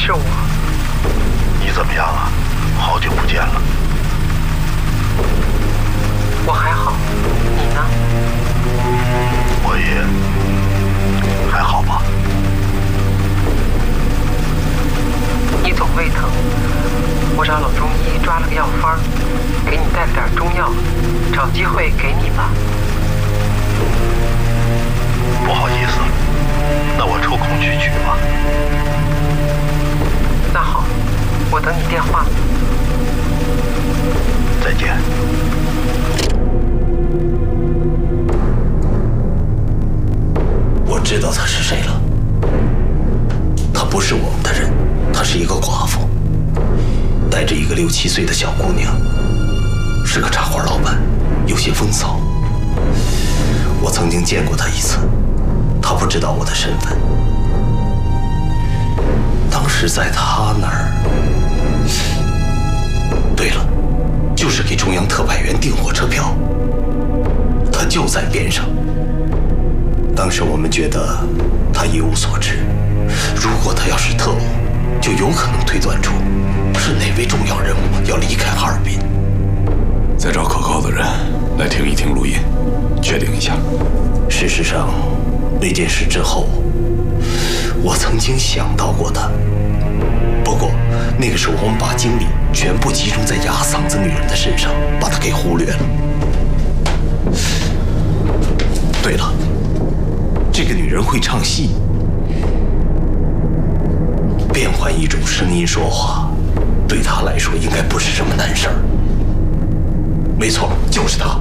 是我。 你怎么样啊？好久不见了。 我还好，你呢？ 我也还好吧。 你总胃疼，我找老中医抓了个药方，给你带了点中药，找机会给你吧。 不好意思，那我抽空去取吧。 那好，我等你电话。 再见。 我知道他是谁了，他不是我们的人，他是一个寡妇，带着一个6、7岁的小姑娘，是个茶馆老板，有些风骚。我曾经见过他一次，他不知道我的身份。当时在他那儿，对了，就是给中央特派员订火车票，他就在边上。当时我们觉得他一无所知，如果他要是特务，就有可能推断出是哪位重要人物要离开哈尔滨。 再找可靠的人来听一听录音，确定一下。 事实上，那件事之后，我曾经想到过他，不过那个时候我们把精力全部集中在哑嗓子女人的身上，把她给忽略了。对了，这个女人会唱戏，变换一种声音说话，对她来说应该不是什么难事儿。没错，就是她。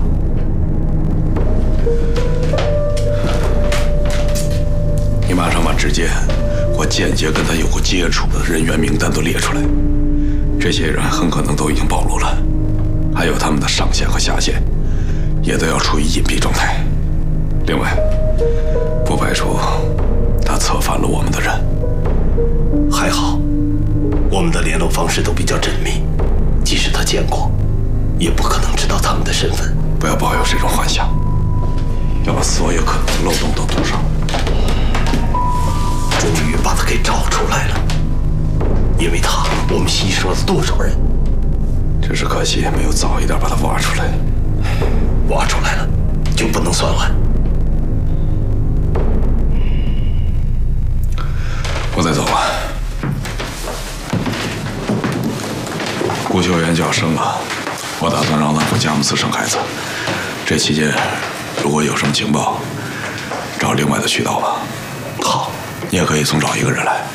你马上把直接或间接跟他有过接触的人员名单都列出来，这些人很可能都已经暴露了，还有他们的上线和下线，也都要处于隐蔽状态。另外，不排除他策反了我们的人。 还好，我们的联络方式都比较缜密，即使他见过，也不可能知道他们的身份。 不要抱有这种幻想，要把所有可能的漏洞都堵上。 终于把他给找出来了，因为他，我们牺牲了多少人？ 只是可惜没有早一点把他挖出来。 挖出来了，就不能算完。 我再走吧。顾秀媛就要生了，我打算让她回佳木斯生孩子。这期间，如果有什么情报，找另外的渠道吧。 好， 你也可以总找一个人来。